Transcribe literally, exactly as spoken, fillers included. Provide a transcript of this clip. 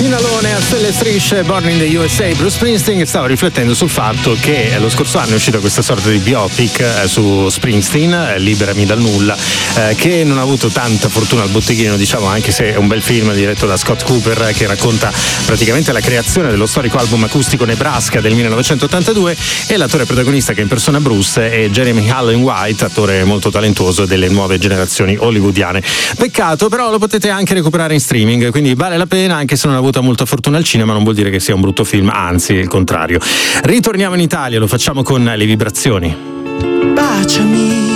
Finalone a stelle strisce, Born in the U S A. Bruce Springsteen stava riflettendo sul fatto che lo scorso anno è uscita questa sorta di biopic eh, su Springsteen, eh, Liberami dal nulla, eh, che non ha avuto tanta fortuna al botteghino, diciamo, anche se è un bel film diretto da Scott Cooper, eh, che racconta praticamente la creazione dello storico album acustico Nebraska del millenovecentottantadue, e l'attore protagonista che impersona Bruce è Jeremy Allen White, attore molto talentuoso delle nuove generazioni hollywoodiane. Peccato, però lo potete anche recuperare in streaming, quindi vale la pena, anche se non ha avuto molta fortuna al cinema non vuol dire che sia un brutto film, anzi il contrario. Ritorniamo in Italia, lo facciamo con Le Vibrazioni. Baciami,